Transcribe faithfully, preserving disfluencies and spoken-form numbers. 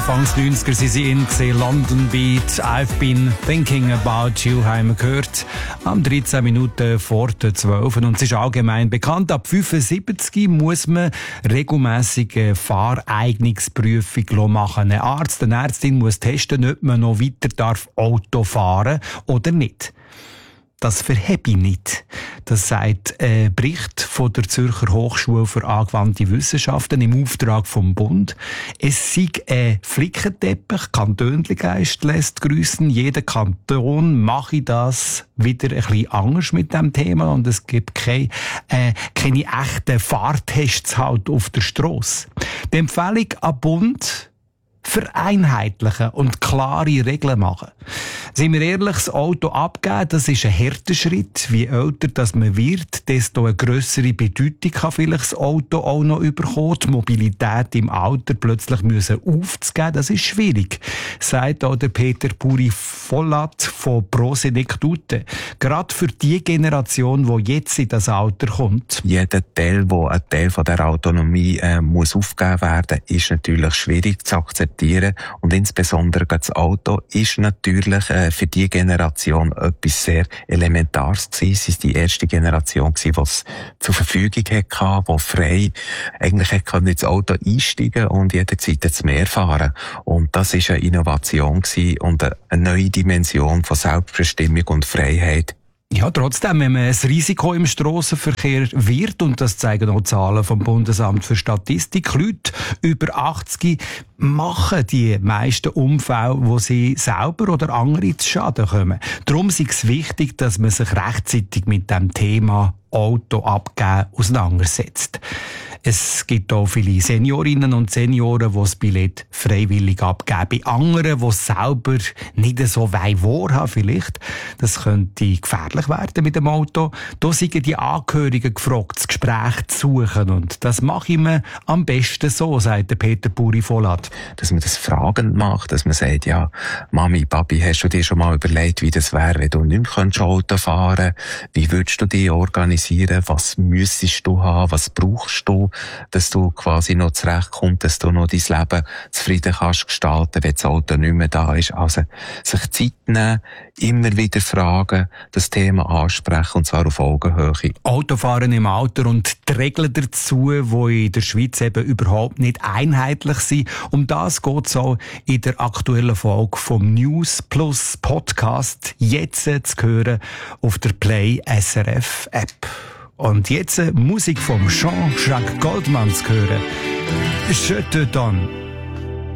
Anfangs neunziger sind sie in gesehen, London Beat, I've been thinking about you, haben wir gehört. Am dreizehn Minuten vor der zwölf. Und es ist allgemein bekannt, ab fünfundsiebzig muss man regelmässig eine Fahreignungsprüfung machen. Ein Arzt, eine Ärztin muss testen, ob man noch weiter darf Auto fahren oder nicht. Das verhebe ich nicht. Das sagt ein Bericht von der Zürcher Hochschule für angewandte Wissenschaften im Auftrag vom Bund. Es sei ein Flickenteppich, Kantönlichgeist lässt grüssen. Jeder Kanton mache das wieder ein bisschen anders mit dem Thema und es gibt keine, äh, keine echten Fahrtests halt auf der Strasse. Die Empfehlung an Bund: vereinheitlichen und klare Regeln machen. Sind wir ehrlich, das Auto abgeben, das ist ein harter Schritt. Je älter das man wird, desto eine grössere Bedeutung kann vielleicht das Auto auch noch überkommen. Die Mobilität im Alter plötzlich müssen aufzugeben, das ist schwierig, sagt auch der Peter Puri-Vollat von Prosenektute. Gerade für die Generation, die jetzt in das Alter kommt. Jeder Teil, wo ein Teil von der Autonomie äh, muss aufgegeben werden, ist natürlich schwierig zu akzeptieren. Und insbesondere das Auto ist natürlich äh, für die Generation etwas sehr Elementares gewesen. Es ist die erste Generation gewesen, die es zur Verfügung hatte, die frei eigentlich hätte ins Auto einsteigen und jederzeit das Meer fahren. Und das ist eine Innovation gewesen und eine neue Dimension von Selbstbestimmung und Freiheit. Ja, trotzdem, wenn man ein Risiko im Strassenverkehr wird, und das zeigen auch Zahlen vom Bundesamt für Statistik, Leute über achtzig machen die meisten Unfälle, wo sie selber oder andere zu Schaden kommen. Darum ist es wichtig, dass man sich rechtzeitig mit dem Thema Auto abgeben auseinandersetzt. Es gibt auch viele Seniorinnen und Senioren, die das Billett freiwillig abgeben. Bei anderen, die es selber nicht so wahrhaben vielleicht. Das könnte gefährlich werden mit dem Auto. Da sind die Angehörigen gefragt, das Gespräch zu suchen. Und das mache ich mir am besten so, sagt der Peter Puri-Vollat. Dass man das fragend macht, dass man sagt, ja, Mami, Papi, hast du dir schon mal überlegt, wie das wäre, wenn du nicht mehr Auto fahren könntest? Wie würdest du dich organisieren? Was müsstest du haben? Was brauchst du? Dass du quasi noch zurechtkommst, dass du noch dein Leben zufrieden kannst gestalten, wenn das Auto nicht mehr da ist. Also, sich Zeit nehmen, immer wieder fragen, das Thema ansprechen, und zwar auf Augenhöhe. Autofahren im Alter und die Regeln dazu, die in der Schweiz eben überhaupt nicht einheitlich sind. Um das geht es auch in der aktuellen Folge vom News Plus Podcast, jetzt zu hören auf der Play S R F App. Und jetzt Musik vom Jean-Jacques Goldman zu hören. Je te donne.